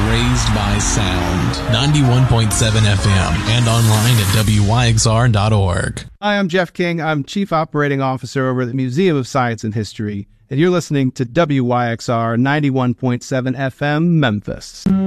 raised by sound. 91.7 FM and online at wyxr.org. Hi, I'm Jeff King. I'm Chief Operating Officer over at the Museum of Science and History, and you're listening to WYXR 91.7 FM, Memphis.